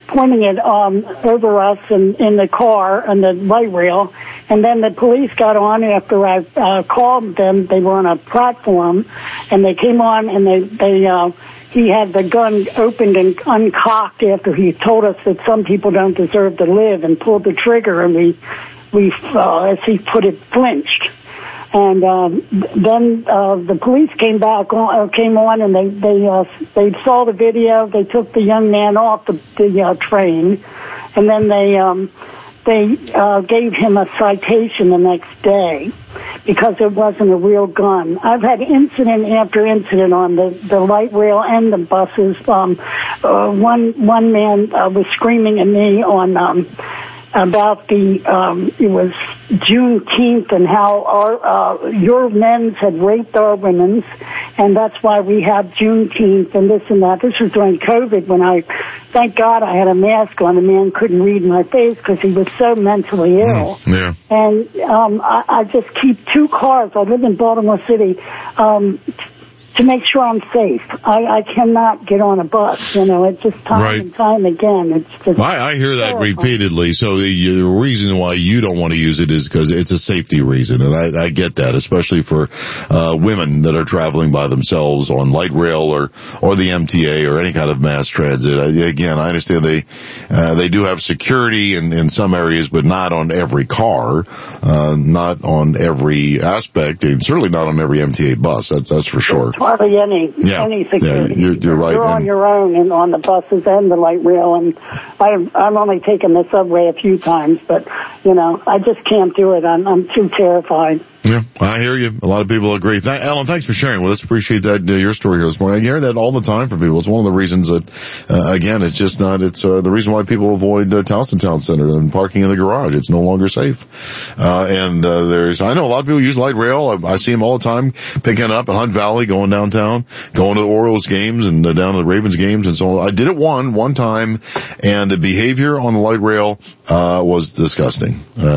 pointing it over us in the car on the light rail. And then the police got on after I called them. They were on a platform, and they came on, and he had the gun opened and uncocked after he told us that some people don't deserve to live, and pulled the trigger, and we as he put it, flinched. And then the police came on, and they saw the video. They took the young man off the train, and then they gave him a citation the next day because it wasn't a real gun. I've had incident after incident on the light rail and the buses. One man was screaming at me on about it was Juneteenth, and how your men's had raped our women's, and that's why we have Juneteenth and this and that. This was during COVID, when thank God I had a mask on. The man couldn't read my face because he was so mentally ill. Yeah. And I just keep 2 cars. I live in Baltimore City. To make sure I'm safe. I cannot get on a bus, it's just time and time again. It's just I hear that repeatedly. So the reason why you don't want to use it is because it's a safety reason. And I get that, especially for women that are traveling by themselves on light rail or the MTA or any kind of mass transit. Again, I understand they do have security in some areas, but not on every car, not on every aspect, and certainly not on every MTA bus. That's for sure. Hardly any security. Yeah, you're right. You're on your own and on the buses and the light rail, and I've only taken the subway a few times, but I just can't do it. I'm too terrified. Yeah, I hear you. A lot of people agree. Alan, thanks for sharing with us. Appreciate that, your story here this morning. I hear that all the time from people. It's one of the reasons that, again, it's the reason why people avoid Towson Town Center and parking in the garage. It's no longer safe. I know a lot of people use light rail. I see them all the time picking up at Hunt Valley, going downtown, going to the Orioles games and down to the Ravens games and so on. I did it one time, and the behavior on the light rail, was disgusting.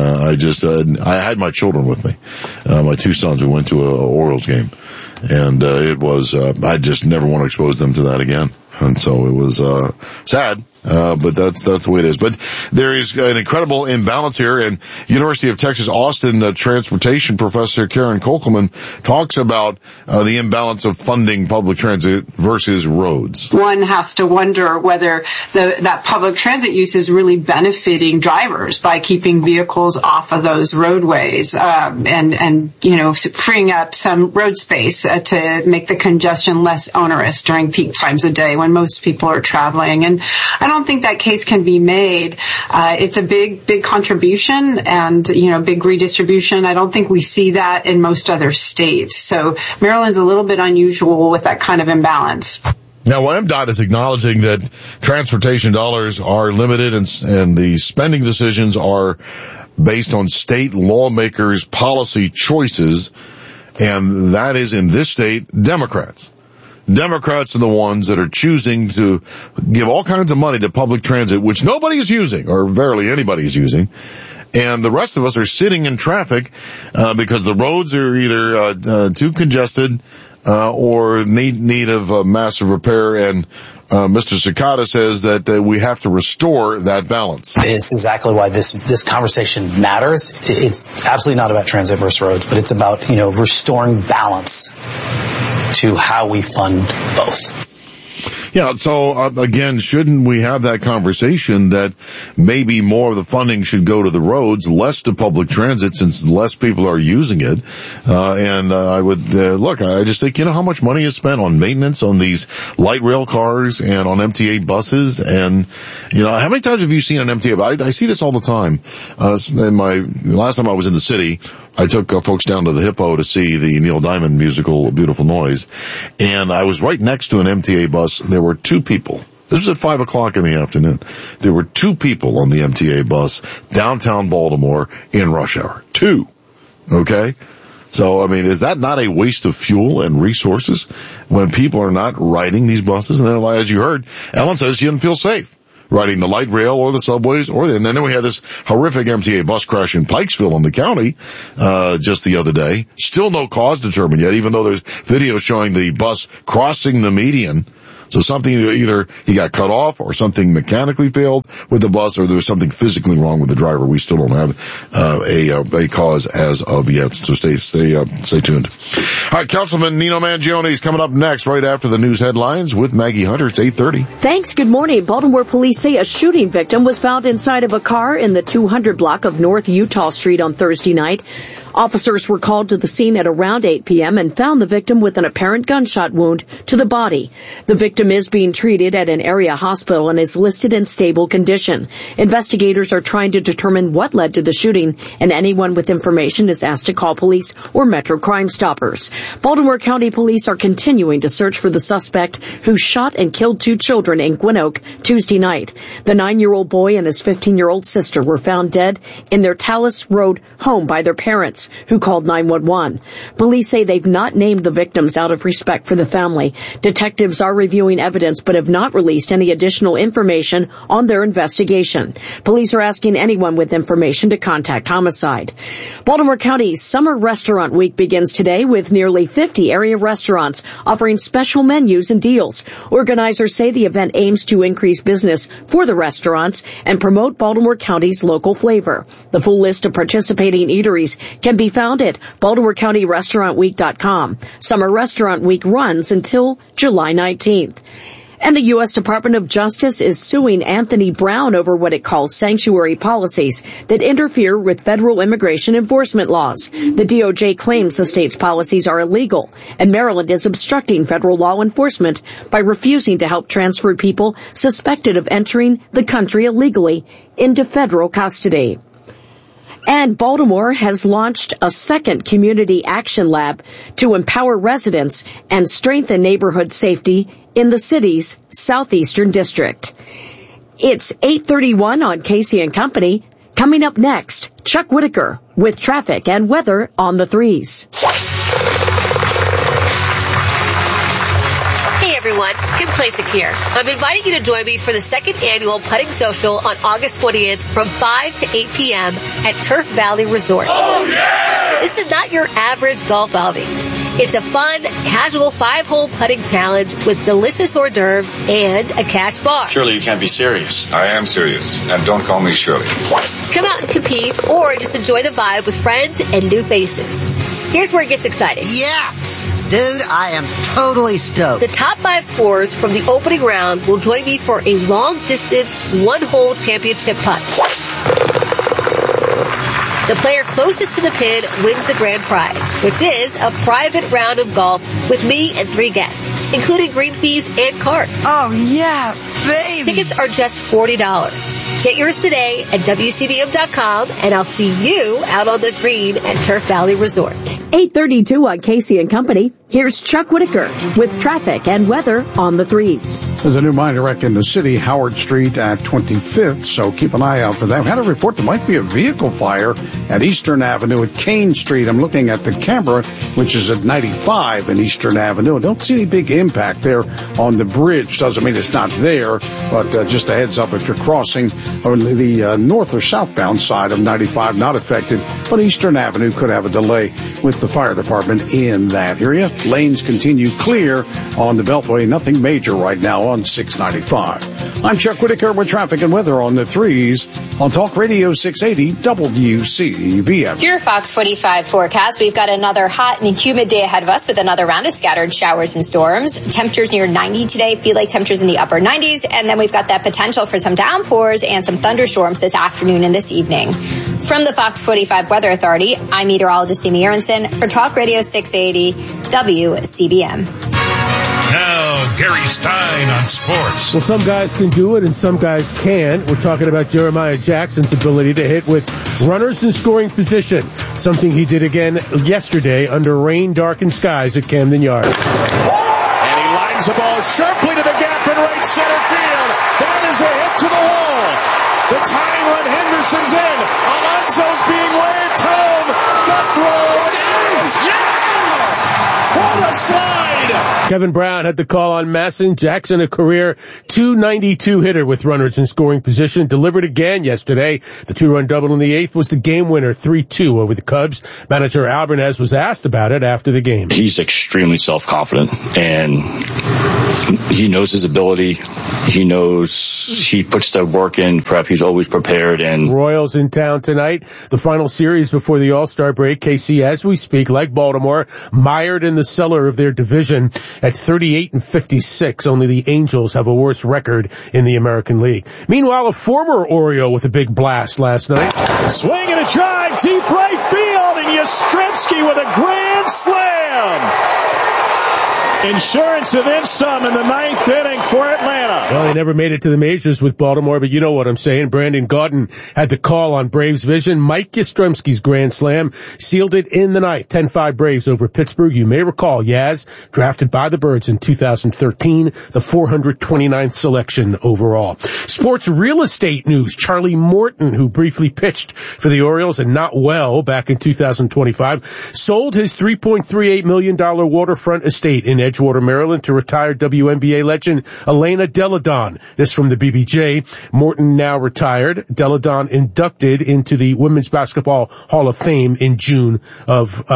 I had my children with me. My 2 sons, we went to a Orioles game, and it was, I just never want to expose them to that again. And so it was, sad. But that's the way it is. But there is an incredible imbalance here, and University of Texas Austin transportation professor Karen Kolkelman talks about the imbalance of funding public transit versus roads. One has to wonder whether that public transit use is really benefiting drivers by keeping vehicles off of those roadways, and freeing up some road space to make the congestion less onerous during peak times of day when most people are traveling. And I don't think that case can be made. It's a big contribution and, big redistribution. I don't think we see that in most other states. So Maryland's a little bit unusual with that kind of imbalance. Now, MDOT is acknowledging that transportation dollars are limited and the spending decisions are based on state lawmakers' policy choices, and that is, in this state, Democrats. Democrats are the ones that are choosing to give all kinds of money to public transit, which nobody is using, or barely anybody is using. And the rest of us are sitting in traffic because the roads are either too congested or need of massive repair. And Mr. Cicada says that we have to restore that balance. It's exactly why this conversation matters. It's absolutely not about transit versus roads, but it's about, restoring balance to how we fund both. Yeah, so again, shouldn't we have that conversation that maybe more of the funding should go to the roads, less to public transit, since less people are using it? I would look. I just think, how much money is spent on maintenance on these light rail cars and on MTA buses, and how many times have you seen an MTA? I see this all the time. Last time I was in the city, I took folks down to the Hippo to see the Neil Diamond musical, Beautiful Noise, and I was right next to an MTA bus. There were 2 people. This was at 5 o'clock in the afternoon. There were 2 people on the MTA bus downtown Baltimore in rush hour. 2. Okay? So, is that not a waste of fuel and resources when people are not riding these buses? And then, as you heard, Ellen says she doesn't feel safe riding the light rail or the subways, and then we had this horrific MTA bus crash in Pikesville in the county, just the other day. Still no cause determined yet, even though there's video showing the bus crossing the median So something, either he got cut off or something mechanically failed with the bus, or there was something physically wrong with the driver. We still don't have a cause as of yet. So stay tuned. All right, Councilman Nino Mangione is coming up next, right after the news headlines with Maggie Hunter. It's 8:30. Thanks. Good morning. Baltimore police say a shooting victim was found inside of a car in the 200 block of North Utah Street on Thursday night. Officers were called to the scene at around 8 p.m. and found the victim with an apparent gunshot wound to the body. The victim is being treated at an area hospital and is listed in stable condition. Investigators are trying to determine what led to the shooting, and anyone with information is asked to call police or Metro Crime Stoppers. Baltimore County Police are continuing to search for the suspect who shot and killed 2 children in Gwinoak Tuesday night. The 9-year-old boy and his 15-year-old sister were found dead in their Tallis Road home by their parents, who called 911. Police say they've not named the victims out of respect for the family. Detectives are reviewing evidence but have not released any additional information on their investigation. Police are asking anyone with information to contact Homicide. Baltimore County's Summer Restaurant Week begins today with nearly 50 area restaurants offering special menus and deals. Organizers say the event aims to increase business for the restaurants and promote Baltimore County's local flavor. The full list of participating eateries can be found at BaltimoreCountyRestaurantWeek.com. Summer Restaurant Week runs until July 19th. And the U.S. Department of Justice is suing Anthony Brown over what it calls sanctuary policies that interfere with federal immigration enforcement laws. The DOJ claims the state's policies are illegal, and Maryland is obstructing federal law enforcement by refusing to help transfer people suspected of entering the country illegally into federal custody. And Baltimore has launched a second community action lab to empower residents and strengthen neighborhood safety in the city's southeastern district. It's 8:31 on Casey and Company. Coming up next, Chuck Whitaker with traffic and weather on the 3s. Hey everyone, Kim Klasick here. I'm inviting you to join me for the second annual Putting Social on August 20th from 5 to 8 p.m. at Turf Valley Resort. Oh yeah! This is not your average golf outing. It's a fun, casual 5-hole putting challenge with delicious hors d'oeuvres and a cash bar. Surely you can't be serious. I am serious, and don't call me Shirley. Come out and compete or just enjoy the vibe with friends and new faces. Here's where it gets exciting. Yes! Dude, I am totally stoked. The top 5 scorers from the opening round will join me for a long-distance, 1-hole championship putt. The player closest to the pin wins the grand prize, which is a private round of golf with me and 3 guests, including green fees and cards. Oh, yeah, baby! Tickets are just $40. Get yours today at WCBM.com, and I'll see you out on the green at Turf Valley Resort. 8:32 on Casey and Company. Here's Chuck Whitaker with traffic and weather on the 3s. There's a new mine wreck in the city, Howard Street at 25th, so keep an eye out for that. We had a report there might be a vehicle fire at Eastern Avenue at Kane Street. I'm looking at the camera, which is at 95 and Eastern Avenue. I don't see any big impact there on the bridge. Doesn't mean it's not there, but just a heads up if you're crossing on the north or southbound side of 95, not affected, but Eastern Avenue could have a delay with the fire department in that area. Lanes continue clear on the Beltway. Nothing major right now on 695. I'm Chuck Whitaker with traffic and weather on the 3s on Talk Radio 680 WCBM. Your Fox 45 forecast. We've got another hot and humid day ahead of us with another round of scattered showers and storms. Temperatures near 90 today. Feel like temperatures in the upper 90s. And then we've got that potential for some downpours and some thunderstorms this afternoon and this evening. From the Fox 45 Weather Authority, I'm meteorologist Amy Aronson for Talk Radio 680 WCBM. Now, Gary Stein on sports. Well, some guys can do it and some guys can't. We're talking about Jeremiah Jackson's ability to hit with runners in scoring position, something he did again yesterday under rain-darkened skies at Camden Yards. And he lines the ball sharply to the gap in right center field. That is a hit to the wall. The tying run, Henderson's in. Alonso's being waved home. The throw is yes! What a slide. Kevin Brown had the call on Masson. Jackson, a career .292 hitter with runners in scoring position, delivered again yesterday. The 2-run double in the 8th was the game winner, 3-2 over the Cubs. Manager Alvarez was asked about it after the game. He's extremely self-confident, and he knows his ability. He knows he puts the work in prep. He's always prepared. And Royals in town tonight. The final series before the All-Star break. KC, as we speak, like Baltimore, mired in the cellar of their division at 38-56. Only the Angels have a worse record in the American League. Meanwhile, a former Oriole with a big blast last night. Swing and a drive, deep right field, and Yastrzemski with a grand slam. Insurance and then some in the 9th inning for Atlanta. Well, he never made it to the majors with Baltimore, but you know what I'm saying. Brandon Gaudin had the call on Braves Vision. Mike Yastrzemski's grand slam sealed it in the 9th. 10-5 Braves over Pittsburgh. You may recall Yaz, drafted by the Birds in 2013, the 429th selection overall. Sports real estate news. Charlie Morton, who briefly pitched for the Orioles and not well back in 2025, sold his $3.38 million waterfront estate in Edgewater, Maryland, to retired WNBA legend Elena Delle Donne. This from the BBJ. Morton now retired. Delle Donne inducted into the Women's Basketball Hall of Fame in June of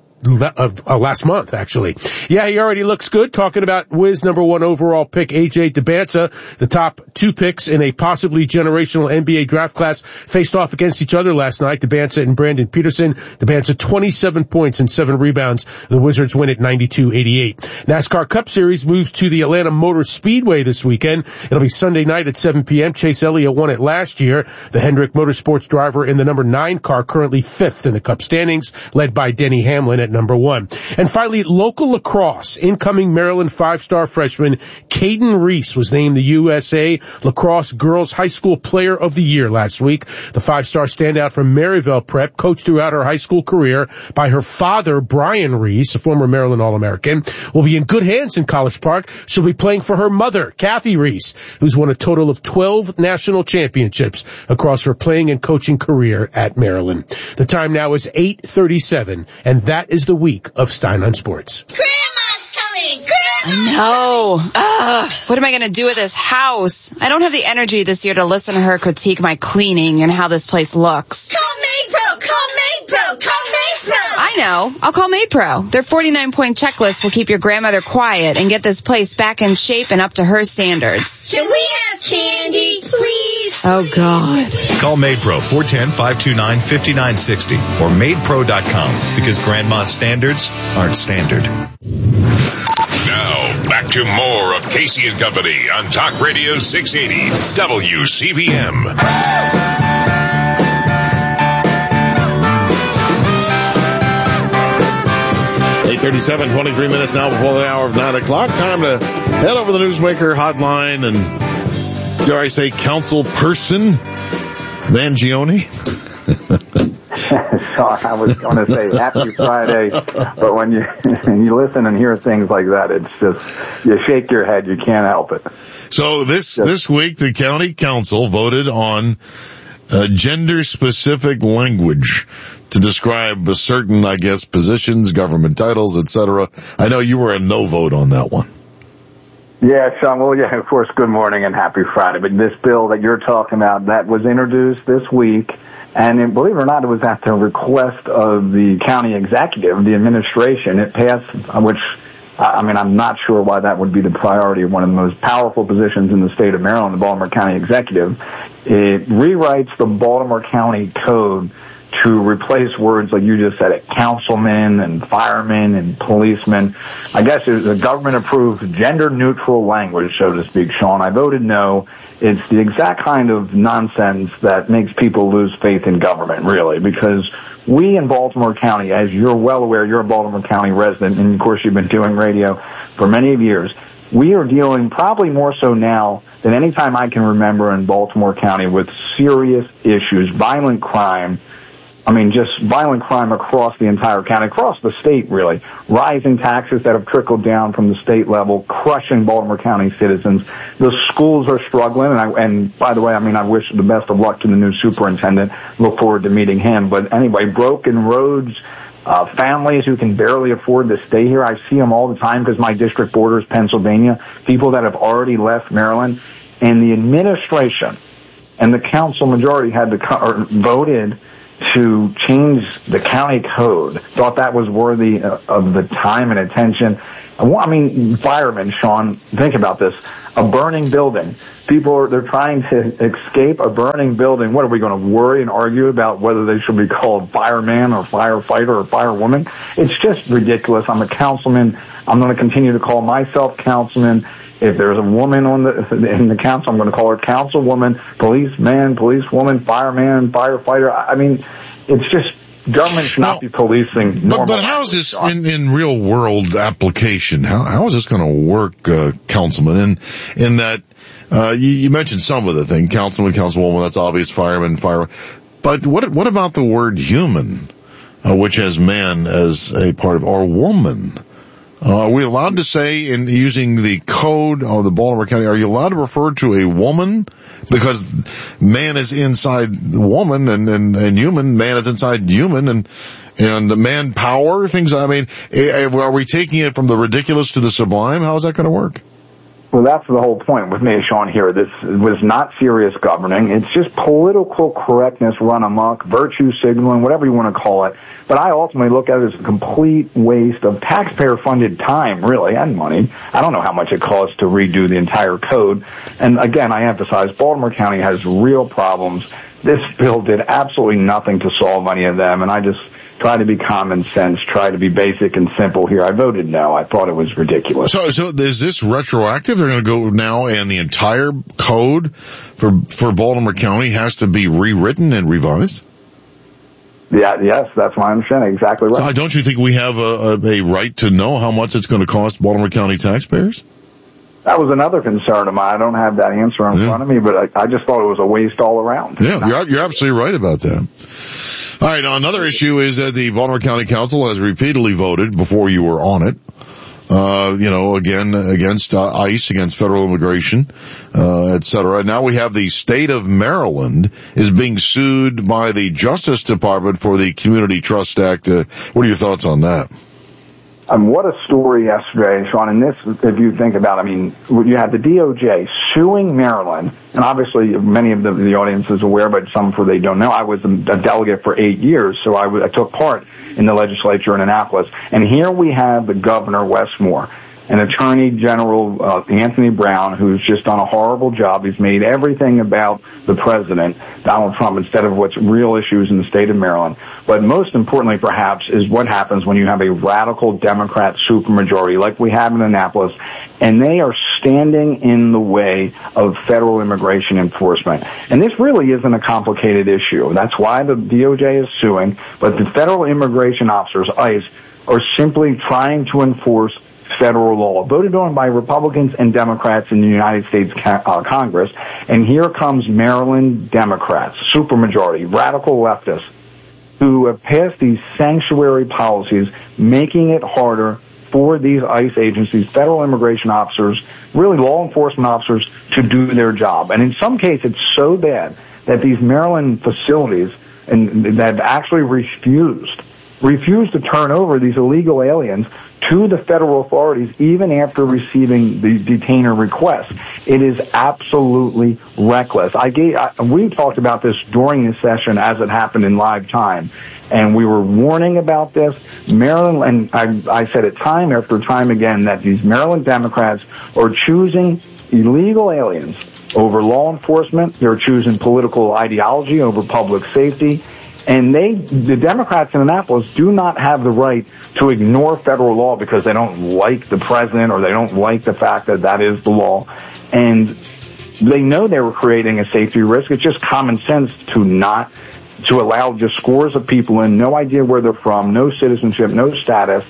last month, actually. Yeah, he already looks good. Talking about Wiz number 1 overall pick AJ Debance. The top 2 picks in a possibly generational NBA draft class faced off against each other last night. Debance and Brandon Peterson. Debance 27 points and 7 rebounds. The Wizards win at 92-88. NASCAR Cup Series moves to the Atlanta Motor Speedway this weekend. It'll be Sunday night at 7 p.m. Chase Elliott won it last year. The Hendrick Motorsports driver in the number 9 car, currently 5th in the Cup standings, led by Denny Hamlin at number 1. And finally, local lacrosse. Incoming Maryland 5-star freshman Caden Reese was named the USA Lacrosse Girls High School Player of the Year last week. The 5-star standout from Maryville Prep, coached throughout her high school career by her father, Brian Reese, a former Maryland All-American, will be in good hands in College Park. She'll be playing for her mother, Kathy Reese, who's won a total of 12 national championships across her playing and coaching career at Maryland. The time now is 8:37, and that is the week of Stein on Sports. Grandma's coming! I know. What am I going to do with this house? I don't have the energy this year to listen to her critique my cleaning and how this place looks. Call MaidPro! Call MaidPro! Call MaidPro! I know. I'll call MaidPro. Their 49-point checklist will keep your grandmother quiet and get this place back in shape and up to her standards. Can we have candy, please? Oh, God. Call MaidPro 410-529-5960 or MaidPro.com, because grandma's standards aren't standard. Now, back to more of Casey and Company on Talk Radio 680 WCVM. 8:37, 23 minutes now before the hour of 9 o'clock. Time to head over the Newsmaker hotline and, dare I say, council person, Mangione. Sean, I was going to say happy Friday, but when you listen and hear things like that, it's just, you shake your head. You can't help it. So this week, the county council voted on gender-specific language to describe certain, I guess, positions, government titles, etc. I know you were a no vote on that one. Yeah, Sean, well, yeah, of course, good morning and happy Friday. But this bill that you're talking about, that was introduced this week, and believe it or not, it was at the request of the county executive, the administration. It passed, which, I mean, I'm not sure why that would be the priority of one of the most powerful positions in the state of Maryland, the Baltimore County Executive. It rewrites the Baltimore County Code to replace words like you just said, councilmen and firemen and policemen. I guess it's a government-approved, gender-neutral language, so to speak, Sean. I voted no. It's the exact kind of nonsense that makes people lose faith in government, really, because we in Baltimore County, as you're well aware, you're a Baltimore County resident, and of course you've been doing radio for many years, we are dealing probably more so now than any time I can remember in Baltimore County with serious issues, violent crime. I mean, just violent crime across the entire county, across the state, really. Rising taxes that have trickled down from the state level, crushing Baltimore County citizens. The schools are struggling, and by the way, I mean, I wish the best of luck to the new superintendent. Look forward to meeting him. But anyway, broken roads, families who can barely afford to stay here. I see them all the time because my district borders Pennsylvania, people that have already left Maryland. And the administration and the council majority had voted to change the county code, thought that was worthy of the time and attention. I mean, firemen, Sean, think about this. A burning building. They're trying to escape a burning building. What, are we going to worry and argue about whether they should be called fireman or firefighter or firewoman? It's just ridiculous. I'm a councilman. I'm going to continue to call myself councilman. If there's a woman in the council, I'm going to call her councilwoman, policeman, policewoman, fireman, firefighter. I mean, it's just, government should not be policing normal. But how is this in real world application? How is this going to work, Councilman? In that, you mentioned some of the thing, councilman, councilwoman, that's obvious, fireman, fire. But what about the word human, which has man as a part of, or woman? Are we allowed to say, in using the code of the Baltimore County, are you allowed to refer to a woman? Because man is inside woman and human, man is inside human and manpower, things. I mean, are we taking it from the ridiculous to the sublime? How is that going to work? Well, that's the whole point with me, Sean, here. This was not serious governing. It's just political correctness run amok, virtue signaling, whatever you want to call it. But I ultimately look at it as a complete waste of taxpayer-funded time, really, and money. I don't know how much it costs to redo the entire code. And again, I emphasize, Baltimore County has real problems. This bill did absolutely nothing to solve any of them, and I just try to be common sense, try to be basic and simple here. I voted no. I thought it was ridiculous. So is this retroactive? They're going to go now and the entire code for Baltimore County has to be rewritten and revised? Yeah, yes, that's my understanding. Exactly right. So don't you think we have a right to know how much it's going to cost Baltimore County taxpayers? That was another concern of mine. I don't have that answer in front of me, but I just thought it was a waste all around. Yeah, you're absolutely right about that. All right, now another issue is that the Baltimore County Council has repeatedly voted before you were on it, again, against ICE, against federal immigration, et cetera. Now we have the state of Maryland is being sued by the Justice Department for the Community Trust Act. What are your thoughts on that? What a story yesterday, Sean. And this, if you think about it, I mean, you had the DOJ suing Maryland, and obviously many of the audience is aware, but some they don't know. I was a delegate for 8 years, so I took part in the legislature in Annapolis. And here we have the governor, Wes Moore, an Attorney General, Anthony Brown, who's just done a horrible job. He's made everything about the president, Donald Trump, instead of what's real issues in the state of Maryland. But most importantly, perhaps, is what happens when you have a radical Democrat supermajority like we have in Annapolis, and they are standing in the way of federal immigration enforcement. And this really isn't a complicated issue. That's why the DOJ is suing, but the federal immigration officers, ICE, are simply trying to enforce federal law, voted on by Republicans and Democrats in the United States Congress. And here comes Maryland Democrats, supermajority, radical leftists, who have passed these sanctuary policies, making it harder for these ICE agencies, federal immigration officers, really law enforcement officers, to do their job. And in some cases, it's so bad that these Maryland facilities that have actually refused to turn over these illegal aliens to the federal authorities even after receiving the detainer request. It is absolutely reckless. We talked about this during the session as it happened in live time, and we were warning about this. Maryland, and I said it time after time again, that these Maryland Democrats are choosing illegal aliens over law enforcement. They're choosing political ideology over public safety. And the Democrats in Annapolis do not have the right to ignore federal law because they don't like the president or they don't like the fact that that is the law. And they know they were creating a safety risk. It's just common sense to allow just scores of people in, no idea where they're from, no citizenship, no status.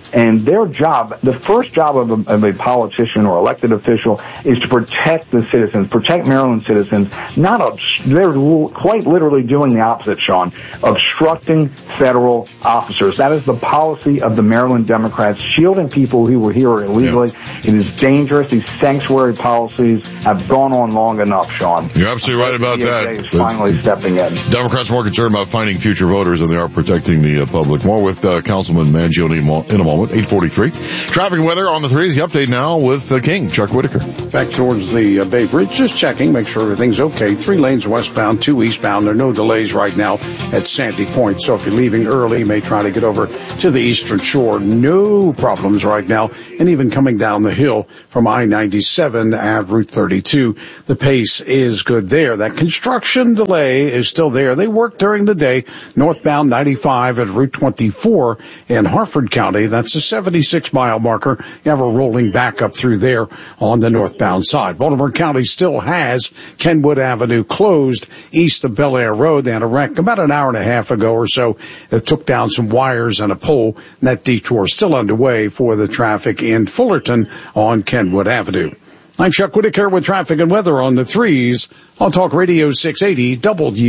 And their job, the first job of a politician or elected official, is to protect the citizens, protect Maryland citizens. They're quite literally doing the opposite, Sean, obstructing federal officers. That is the policy of the Maryland Democrats, shielding people who were here illegally. Yeah. It is dangerous. These sanctuary policies have gone on long enough, Sean. You're absolutely right about that. Is finally stepping in. Democrats more concerned about finding future voters than they are protecting the public. More with Councilman Mangione in a moment. 8:43. Traffic and weather on the threes. The update now with King, Chuck Whitaker. Back towards the Bay Bridge. Just checking, make sure everything's okay. 3 lanes westbound, 2 eastbound. There are no delays right now at Sandy Point. So if you're leaving early, you may try to get over to the Eastern Shore. No problems right now. And even coming down the hill from I-97 at Route 32, the pace is good there. That construction delay is still there. They work during the day. Northbound 95 at Route 24 in Harford County. That's a 76-mile marker. You have a rolling back up through there on the northbound side. Baltimore County still has Kenwood Avenue closed east of Bel Air Road. They had a wreck about an hour and a half ago or so. It took down some wires and a pole. And that detour is still underway for the traffic in Fullerton on Kenwood Avenue. I'm Chuck Whitaker with traffic and weather on the threes on Talk Radio 680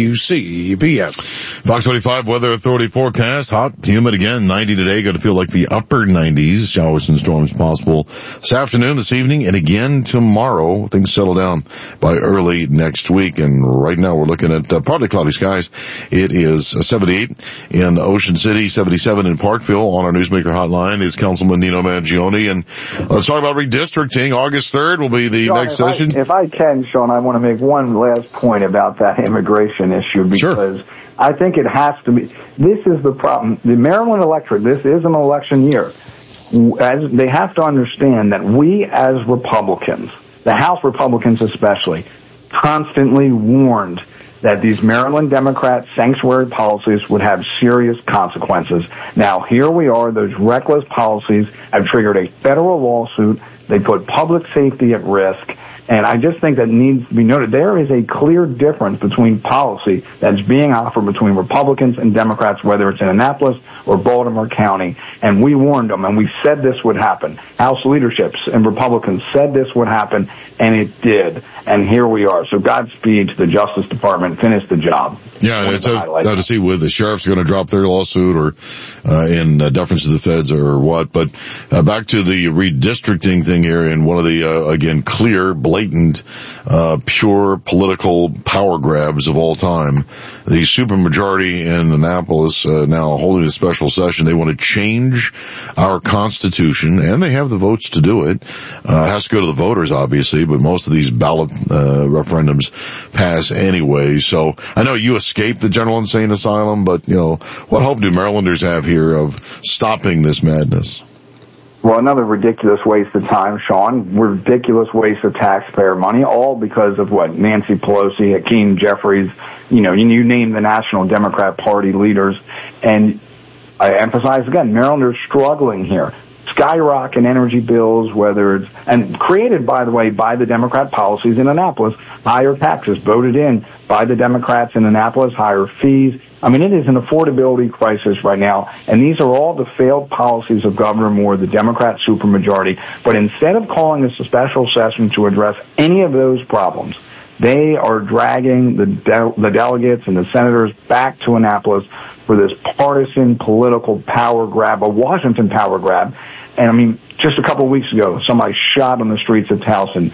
WCBS. Fox 25 Weather Authority forecast. Hot, humid again. 90 today. Going to feel like the upper 90s. Showers and storms possible this afternoon, this evening, and again tomorrow. Things settle down by early next week. And right now we're looking at partly cloudy skies. It is 78 in Ocean City, 77 in Parkville. On our Newsmaker hotline is Councilman Nino Mangione. And let's talk about redistricting. August 3rd will be the Sean, next session. If I can, Sean, I want to make one last point about that immigration issue because I think it has to be. This is the problem. The Maryland electorate, this is an election year. As they have to understand that we as Republicans, the House Republicans especially, constantly warned that these Maryland Democrat sanctuary policies would have serious consequences. Now, here we are. Those reckless policies have triggered a federal lawsuit. They put public safety at risk. And I just think that needs to be noted. There is a clear difference between policy that's being offered between Republicans and Democrats, whether it's in Annapolis or Baltimore County. And we warned them, and we said this would happen. House leaderships and Republicans said this would happen, and it did. And here we are. So Godspeed to the Justice Department. Finish the job. Yeah, it's out to see whether the sheriff's going to drop their lawsuit or in deference to the feds or what. But back to the redistricting thing here, and one of the, again, clear, blatant, pure political power grabs of all time. The supermajority in Annapolis now holding a special session. They want to change our Constitution, and they have the votes to do it. It has to go to the voters, obviously, but most of these ballot referendums pass anyway. So I know you escaped the General Insane Asylum, but, you know, what hope do Marylanders have here of stopping this madness? Well, another ridiculous waste of time, Sean. Ridiculous waste of taxpayer money, all because of what? Nancy Pelosi, Hakeem Jeffries, you name the National Democrat Party leaders. And I emphasize again, Marylanders struggling here. Skyrocket energy bills, whether it's, and created, by the way, by the Democrat policies in Annapolis, higher taxes voted in by the Democrats in Annapolis, higher fees. I mean, it is an affordability crisis right now, and these are all the failed policies of Governor Moore, the Democrat supermajority. But instead of calling this a special session to address any of those problems, they are dragging the delegates and the senators back to Annapolis for this partisan political power grab, a Washington power grab. And I mean, just a couple of weeks ago, somebody shot on the streets of Towson.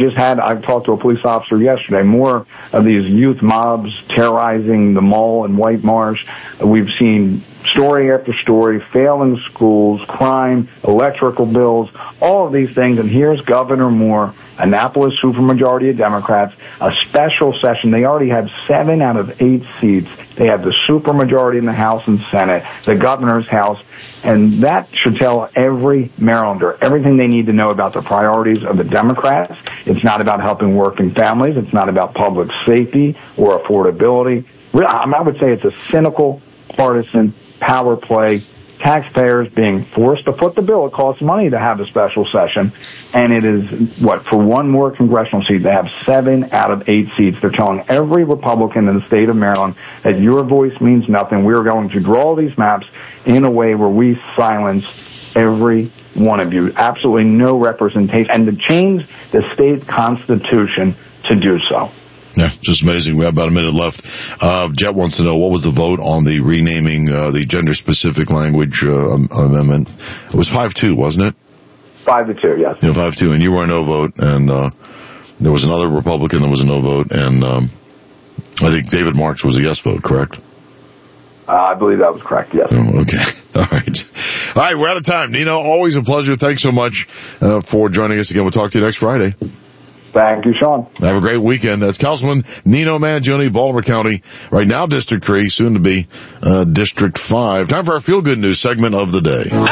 I talked to a police officer yesterday, more of these youth mobs terrorizing the mall in White Marsh. We've seen story after story, failing schools, crime, electrical bills, all of these things. And here's Governor Moore, Annapolis supermajority of Democrats, a special session. They already have 7 out of 8 seats. They have the supermajority in the House and Senate, the governor's house, and that should tell every Marylander everything they need to know about the priorities of the Democrats. It's not about helping working families. It's not about public safety or affordability. I would say it's a cynical, partisan power play. Taxpayers being forced to foot the bill. It costs money to have a special session. And it is, for one more congressional seat, they have 7 out of 8 seats. They're telling every Republican in the state of Maryland that your voice means nothing. We're going to draw these maps in a way where we silence every one of you. Absolutely no representation. And to change the state constitution to do so. Yeah, just amazing. We have about a minute left. Jet wants to know, what was the vote on the renaming the gender-specific language amendment? It was 5-2, wasn't it? 5-2, yes. Yeah, 5-2, and you were a no vote, and there was another Republican that was a no vote, and I think David Marks was a yes vote, correct? I believe that was correct, yes. Oh, okay. All right, we're out of time. Nino, always a pleasure. Thanks so much for joining us again. We'll talk to you next Friday. Thank you, Sean. Have a great weekend. That's Councilman Nino Mangione, Baltimore County, right now District 3, soon to be District 5. Time for our Feel Good News segment of the day.